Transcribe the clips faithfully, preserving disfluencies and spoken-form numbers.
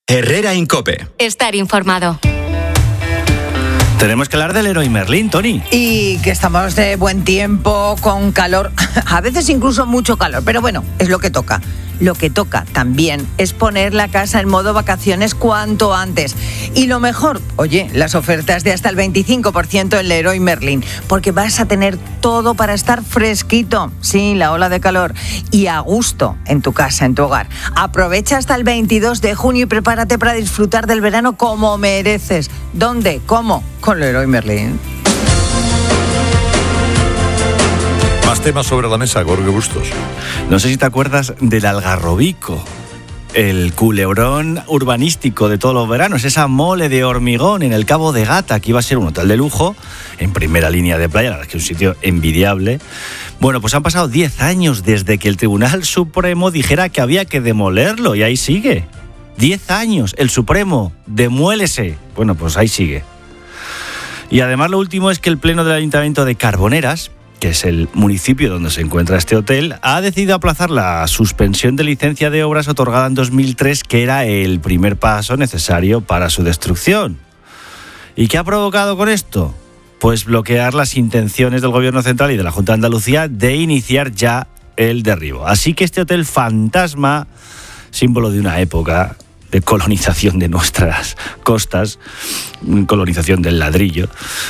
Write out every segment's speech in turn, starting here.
Herrera Incope. Estar informado. Tenemos que hablar del Leroy Merlin, Tony. Y que estamos de buen tiempo, con calor, a veces incluso mucho calor, pero bueno, es lo que toca. Lo que toca también es poner la casa en modo vacaciones cuanto antes. Y lo mejor, oye, las ofertas de hasta el veinticinco por ciento en Leroy Merlin, porque vas a tener todo para estar fresquito, sí, la ola de calor, y a gusto en tu casa, en tu hogar. Aprovecha hasta el veintidós de junio y prepárate para disfrutar del verano como mereces. ¿Dónde? ¿Cómo? Con Leroy Merlin. Más temas sobre la mesa, Jorge Bustos. No sé si te acuerdas del Algarrobico, el culebrón urbanístico de todos los veranos, esa mole de hormigón en el Cabo de Gata, que iba a ser un hotel de lujo, en primera línea de playa, la verdad es que es un sitio envidiable. Bueno, pues han pasado diez años desde que el Tribunal Supremo dijera que había que demolerlo, y ahí sigue. diez años, el Supremo, demuélese. Bueno, pues ahí sigue. Y además lo último es que el Pleno del Ayuntamiento de Carboneras, que es el municipio donde se encuentra este hotel, ha decidido aplazar la suspensión de licencia de obras otorgada en dos mil tres, que era el primer paso necesario para su destrucción. ¿Y qué ha provocado con esto? Pues bloquear las intenciones del Gobierno Central y de la Junta de Andalucía de iniciar ya el derribo. Así que este hotel fantasma, símbolo de una época de colonización de nuestras costas, colonización del ladrillo.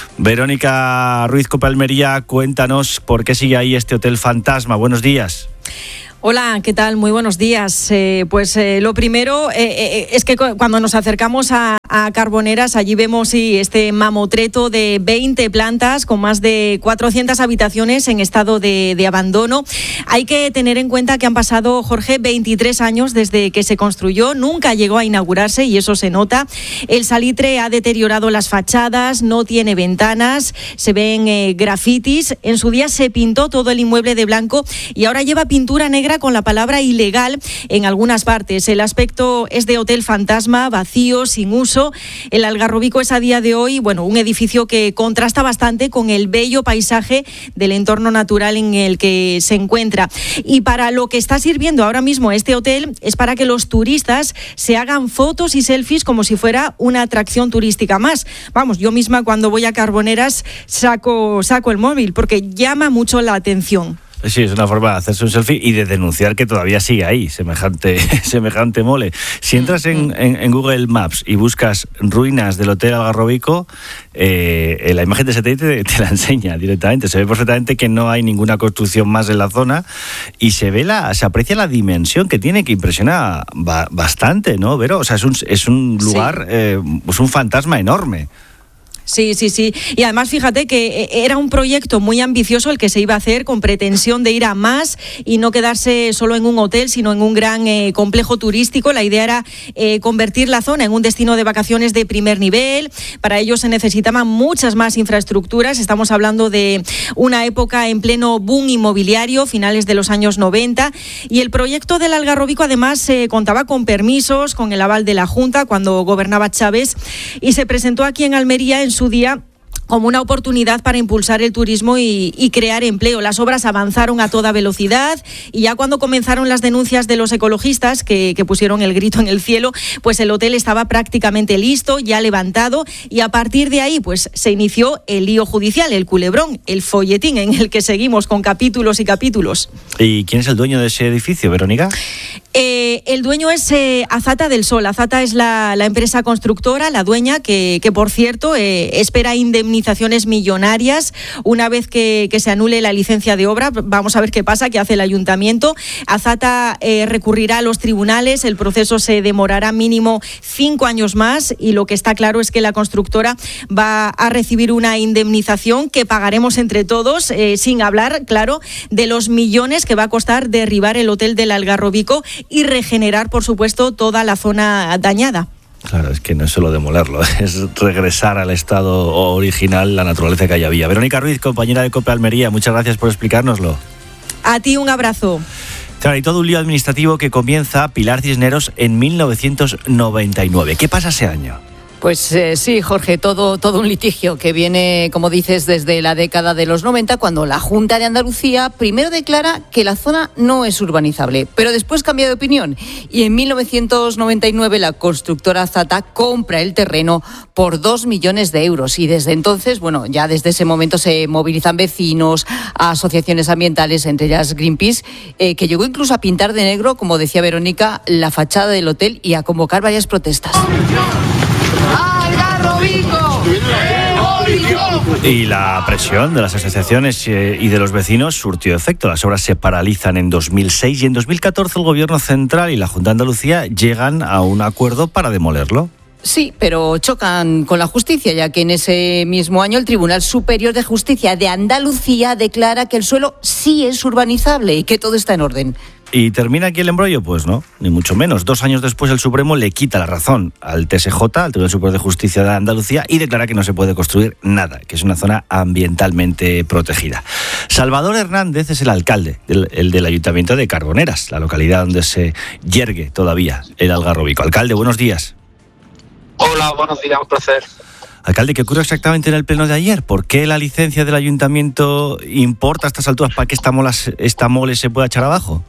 Verónica Ruiz Cope Almería, cuéntanos por qué sigue ahí este hotel fantasma. Buenos días. Hola, ¿qué tal? Muy buenos días. Eh, pues eh, lo primero eh, eh, es que cuando nos acercamos a, a Carboneras, allí vemos sí, este mamotreto de veinte plantas con más de cuatrocientas habitaciones en estado de, de abandono. Hay que tener en cuenta que han pasado, Jorge, veintitrés años desde que se construyó, nunca llegó a inaugurarse y eso se nota. El salitre ha deteriorado las fachadas, no tiene ventanas, se ven eh, grafitis. En su día se pintó todo el inmueble de blanco y ahora lleva pintura negra con la palabra ilegal en algunas partes. El aspecto es de hotel fantasma, vacío, sin uso. El Algarrobico es a día de hoy, bueno, un edificio que contrasta bastante con el bello paisaje del entorno natural en el que se encuentra. Y para lo que está sirviendo ahora mismo este hotel es para que los turistas se hagan fotos y selfies como si fuera una atracción turística más. Vamos, yo misma cuando voy a Carboneras saco, saco el móvil porque llama mucho la atención. Sí, es una forma de hacerse un selfie y de denunciar que todavía sigue ahí, semejante, semejante mole. Si entras en, en, en Google Maps y buscas ruinas del Hotel Algarrobico, eh, la imagen de satélite te, te la enseña directamente. Se ve perfectamente que no hay ninguna construcción más en la zona y se ve la, se aprecia la dimensión que tiene, que impresiona ba- bastante, ¿no, Vero? O sea, es un, es un lugar, sí. eh, es un fantasma enorme. Sí, sí, sí. Y además fíjate que era un proyecto muy ambicioso el que se iba a hacer, con pretensión de ir a más y no quedarse solo en un hotel, sino en un gran eh, complejo turístico. La idea era eh, convertir la zona en un destino de vacaciones de primer nivel. Para ello se necesitaban muchas más infraestructuras. Estamos hablando de una época en pleno boom inmobiliario, finales de los años noventa. Y el proyecto del Algarrobico además eh, contaba con permisos, con el aval de la Junta cuando gobernaba Chávez, y se presentó aquí en Almería en su día como una oportunidad para impulsar el turismo y, y crear empleo. Las obras avanzaron a toda velocidad y ya cuando comenzaron las denuncias de los ecologistas que, que pusieron el grito en el cielo, pues el hotel estaba prácticamente listo, ya levantado, y a partir de ahí pues se inició el lío judicial, el culebrón, el folletín en el que seguimos con capítulos y capítulos. ¿Y quién es el dueño de ese edificio, Verónica? Eh, el dueño es eh, Azata del Sol. Azata es la, la empresa constructora, la dueña, que, que por cierto eh, espera indemnizaciones millonarias una vez que, que se anule la licencia de obra. Vamos a ver qué pasa, qué hace el ayuntamiento. Azata eh, recurrirá a los tribunales, el proceso se demorará mínimo cinco años más y lo que está claro es que la constructora va a recibir una indemnización que pagaremos entre todos, eh, sin hablar, claro, de los millones que va a costar derribar el hotel del Algarrobico y regenerar, por supuesto, toda la zona dañada. Claro, es que no es solo demolerlo, es regresar al estado original, la naturaleza que ahí había. Verónica Ruiz, compañera de Cope Almería, muchas gracias por explicárnoslo. A ti un abrazo. Claro, y todo un lío administrativo que comienza, Pilar Cisneros, en mil novecientos noventa y nueve. ¿Qué pasa ese año? Pues eh, sí, Jorge, todo, todo un litigio que viene, como dices, desde la década de los noventa, cuando la Junta de Andalucía primero declara que la zona no es urbanizable, pero después cambia de opinión. Y en mil novecientos noventa y nueve la constructora Zata compra el terreno por dos millones de euros. Y desde entonces, bueno, ya desde ese momento se movilizan vecinos, asociaciones ambientales, entre ellas Greenpeace, eh, que llegó incluso a pintar de negro, como decía Verónica, la fachada del hotel y a convocar varias protestas. Y la presión de las asociaciones y de los vecinos surtió efecto. Las obras se paralizan en dos mil seis y en dos mil catorce el Gobierno Central y la Junta de Andalucía llegan a un acuerdo para demolerlo. Sí, pero chocan con la justicia, ya que en ese mismo año el Tribunal Superior de Justicia de Andalucía declara que el suelo sí es urbanizable y que todo está en orden. ¿Y termina aquí el embrollo? Pues no, ni mucho menos. Dos años después el Supremo le quita la razón al T S J, al Tribunal Superior de Justicia de Andalucía, y declara que no se puede construir nada, que es una zona ambientalmente protegida. Salvador Hernández es el alcalde, el, el del Ayuntamiento de Carboneras, la localidad donde se yergue todavía el algarrobico. Alcalde, buenos días. Hola, buenos días, un placer. Alcalde, ¿qué ocurrió exactamente en el pleno de ayer? ¿Por qué la licencia del ayuntamiento importa a estas alturas para que esta, mola, esta mole se pueda echar abajo?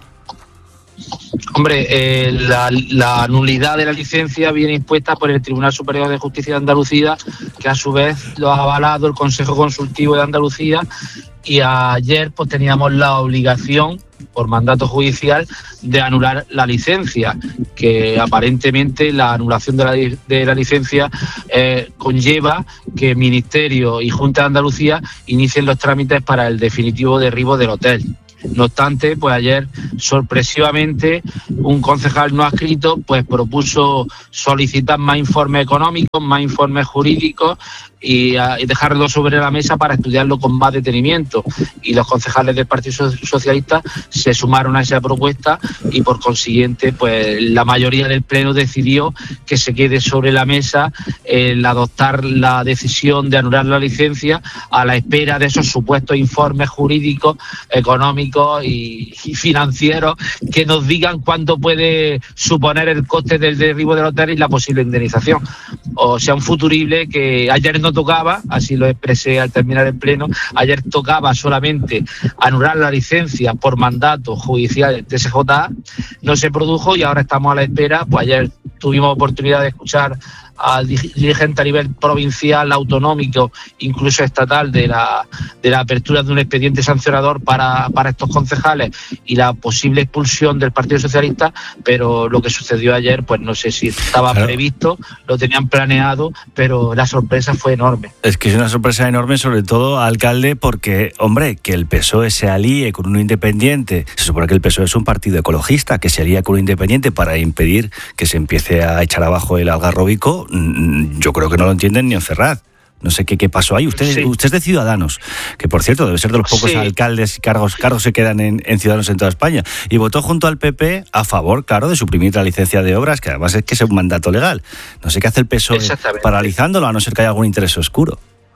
Hombre, eh, la, la nulidad de la licencia viene impuesta por el Tribunal Superior de Justicia de Andalucía, que a su vez lo ha avalado el Consejo Consultivo de Andalucía, y ayer pues teníamos la obligación, por mandato judicial, de anular la licencia, que aparentemente la anulación de la, de la licencia eh, conlleva que Ministerio y Junta de Andalucía inicien los trámites para el definitivo derribo del hotel. No obstante, pues ayer sorpresivamente un concejal no adscrito pues propuso solicitar más informes económicos, más informes jurídicos y, a, y dejarlo sobre la mesa para estudiarlo con más detenimiento. Y los concejales del Partido Socialista se sumaron a esa propuesta y por consiguiente pues la mayoría del Pleno decidió que se quede sobre la mesa el adoptar la decisión de anular la licencia a la espera de esos supuestos informes jurídicos, económicos Y, y financieros que nos digan cuánto puede suponer el coste del derribo del hotel y la posible indemnización. O sea, un futurible que ayer no tocaba, así lo expresé al terminar el pleno, ayer tocaba solamente anular la licencia por mandato judicial del T S J, no se produjo y ahora estamos a la espera. Pues ayer tuvimos oportunidad de escuchar al dirigente a nivel provincial, autonómico, incluso estatal, de la de la apertura de un expediente sancionador para, para estos concejales y la posible expulsión del Partido Socialista, pero lo que sucedió ayer, pues no sé si estaba claro. previsto, lo tenían planeado, pero la sorpresa fue enorme. Es que es una sorpresa enorme, sobre todo, alcalde, porque, hombre, que el P S O E se alíe con uno independiente, se supone que el P S O E es un partido ecologista, que se alía con uno independiente para impedir que se empiece a echar abajo el algarrobico. Yo creo que no lo entienden ni en Ferraz. No sé qué, qué pasó ahí. Usted, sí. usted es de Ciudadanos, que por cierto debe ser de los pocos sí. alcaldes y cargos, cargos se quedan en, en Ciudadanos en toda España. Y votó junto al P P a favor, claro, de suprimir la licencia de obras, que además es que es un mandato legal. No sé qué hace el P S O E paralizándolo, a no ser que haya algún interés oscuro.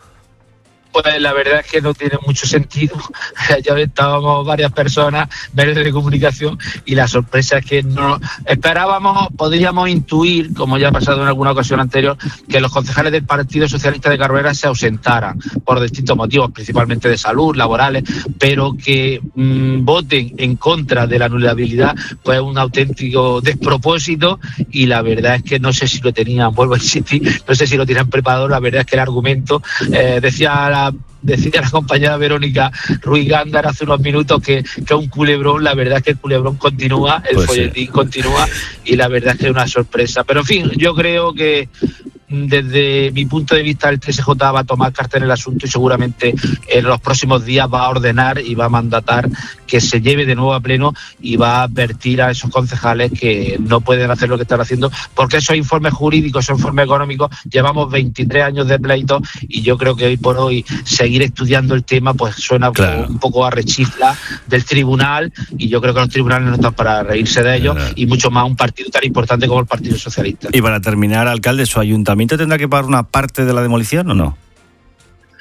Pues la verdad es que no tiene mucho sentido. Ya estábamos varias personas, medios de comunicación, y la sorpresa es que no esperábamos, podríamos intuir, como ya ha pasado en alguna ocasión anterior, que los concejales del Partido Socialista de Carboneras se ausentaran por distintos motivos, principalmente de salud, laborales, pero que mmm, voten en contra de la anulabilidad, pues es un auténtico despropósito, y la verdad es que no sé si lo tenían, vuelvo a insistir, no sé si lo tenían preparado. La verdad es que el argumento, eh, decía la Decía la compañera Verónica Ruiz Gándara hace unos minutos que, que un culebrón. La verdad es que el culebrón continúa, el pues folletín sí. continúa, y la verdad es que es una sorpresa. Pero en fin, yo creo que desde mi punto de vista el T S J va a tomar carta en el asunto y seguramente en los próximos días va a ordenar y va a mandatar que se lleve de nuevo a pleno y va a advertir a esos concejales que no pueden hacer lo que están haciendo, porque esos informes jurídicos, esos informes económicos, llevamos veintitrés años de pleito, y yo creo que hoy por hoy seguir estudiando el tema pues suena claro. un poco a rechifla del tribunal, y yo creo que los tribunales no están para reírse de ellos, claro. y mucho más un partido tan importante como el Partido Socialista. Y para terminar, alcalde, ¿su ayuntamiento tendrá que pagar una parte de la demolición o no?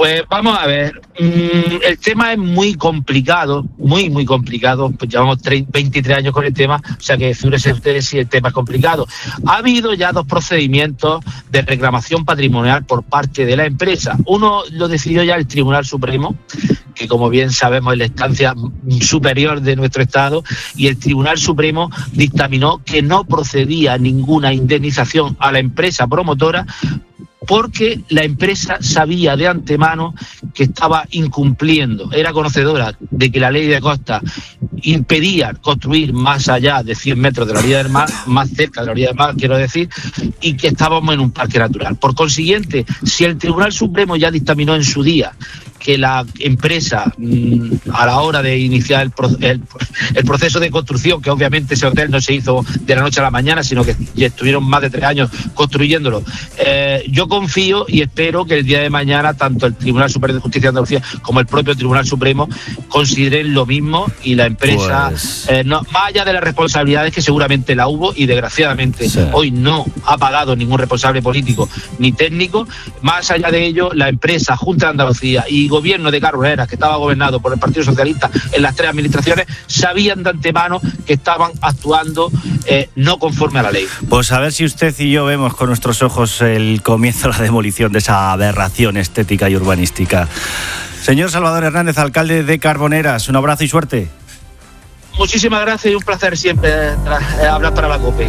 Pues vamos a ver, mm, el tema es muy complicado, muy, muy complicado, pues llevamos veintitrés años con el tema, o sea que figúrense ustedes si el tema es complicado. Ha habido ya dos procedimientos de reclamación patrimonial por parte de la empresa. Uno lo decidió ya el Tribunal Supremo, que como bien sabemos es la instancia superior de nuestro Estado, y el Tribunal Supremo dictaminó que no procedía ninguna indemnización a la empresa promotora porque la empresa sabía de antemano que estaba incumpliendo, era conocedora de que la ley de costas impedía construir más allá de cien metros de la orilla del mar, más cerca de la orilla del mar, quiero decir, y que estábamos en un parque natural. Por consiguiente, si el Tribunal Supremo ya dictaminó en su día que la empresa, a la hora de iniciar el, pro, el, el proceso de construcción, que obviamente ese hotel no se hizo de la noche a la mañana, sino que estuvieron más de tres años construyéndolo, eh, yo confío y espero que el día de mañana tanto el Tribunal Superior de Justicia de Andalucía como el propio Tribunal Supremo consideren lo mismo y la empresa, pues... eh, no, más allá de las responsabilidades que seguramente la hubo y desgraciadamente sí. hoy no ha pagado ningún responsable político ni técnico, más allá de ello la empresa, Junta de Andalucía y gobierno de Carboneras, que estaba gobernado por el Partido Socialista en las tres administraciones, sabían de antemano que estaban actuando eh, no conforme a la ley. Pues a ver si usted y yo vemos con nuestros ojos el comienzo de la demolición de esa aberración estética y urbanística. Señor Salvador Hernández, alcalde de Carboneras, un abrazo y suerte. Muchísimas gracias y un placer siempre eh, hablar para la COPE.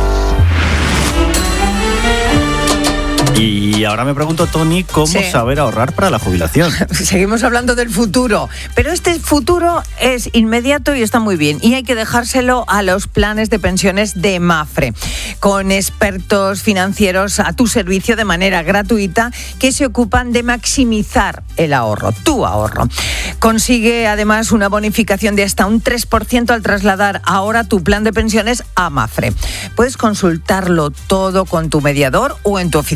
Y ahora me pregunto, Tony, ¿cómo sí. saber ahorrar para la jubilación? Seguimos hablando del futuro, pero este futuro es inmediato y está muy bien. Y hay que dejárselo a los planes de pensiones de Mapfre, con expertos financieros a tu servicio de manera gratuita que se ocupan de maximizar el ahorro, tu ahorro. Consigue además una bonificación de hasta un tres por ciento al trasladar ahora tu plan de pensiones a Mapfre. Puedes consultarlo todo con tu mediador o en tu oficina